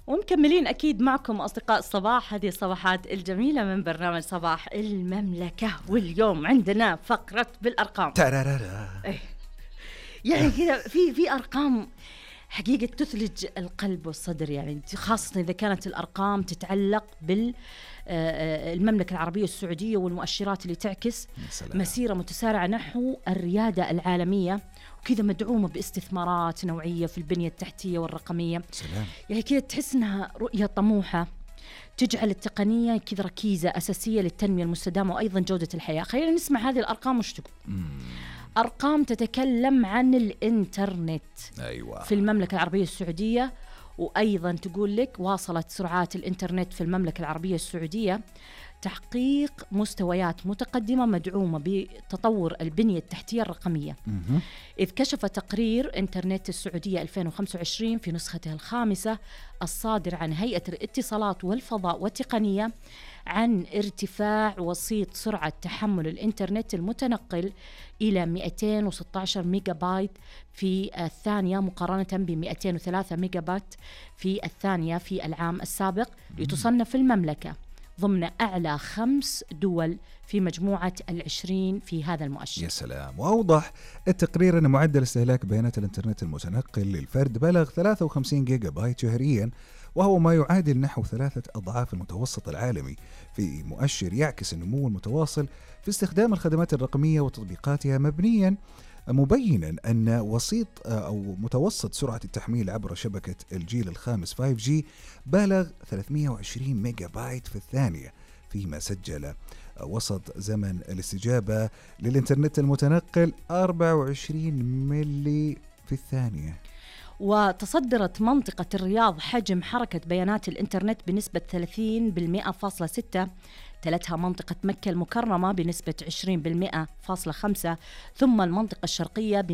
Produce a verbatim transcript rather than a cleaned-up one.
ومكملين أكيد معكم أصدقاء الصباح، هذه الصباحات الجميلة من برنامج صباح المملكة. واليوم عندنا فقرة بالأرقام. تارارارا. يعني كذا في في أرقام حقيقة تثلج القلب والصدر، يعني خاصة إذا كانت الأرقام تتعلق بالمملكة العربية السعودية والمؤشرات اللي تعكس مسيرة متسارعة نحو الريادة العالمية، وكذا مدعومة باستثمارات نوعية في البنية التحتية والرقمية. سلام. يعني كذا تحس إنها رؤية طموحة تجعل التقنية كذا ركيزة أساسية للتنمية المستدامة وأيضا جودة الحياة. خلينا نسمع هذه الأرقام وش تقول. أرقام تتكلم عن الإنترنت أيوة. في المملكة العربية السعودية، وأيضا تقول لك واصلت سرعات الإنترنت في المملكة العربية السعودية تحقيق مستويات متقدمة مدعومة بتطور البنية التحتية الرقمية. مم. إذ كشف تقرير إنترنت السعودية ألفين وخمسة وعشرين في نسخته الخامسة الصادر عن هيئة الاتصالات والفضاء والتقنية عن ارتفاع وسيط سرعة تحمل الإنترنت المتنقل إلى مئتين وستة عشر ميجا بايت في الثانية مقارنة ب مئتين وثلاثة ميجا بايت في الثانية في العام السابق، لتصنف المملكة ضمن أعلى خمس دول في مجموعة العشرين في هذا المؤشر. يا سلام. وأوضح التقرير أن معدل استهلاك بيانات الإنترنت المتنقل للفرد بلغ ثلاثة وخمسين جيجا بايت شهريا، وهو ما يعادل نحو ثلاثة أضعاف المتوسط العالمي، في مؤشر يعكس النمو المتواصل في استخدام الخدمات الرقمية وتطبيقاتها، مبنيا مبينا أن وسيط أو متوسط سرعة التحميل عبر شبكة الجيل الخامس فايف جي بالغ ثلاثمئة وعشرين ميجا بايت في الثانية، فيما سجل وسط زمن الاستجابة للإنترنت المتنقل أربعة وعشرين ملي في الثانية. وتصدرت منطقة الرياض حجم حركة بيانات الإنترنت بنسبة ثلاثين بالمئة فاصلة ستة، تلتها منطقة مكة المكرمة بنسبة عشرين بالمئة فاصلة خمسة، ثم المنطقة الشرقية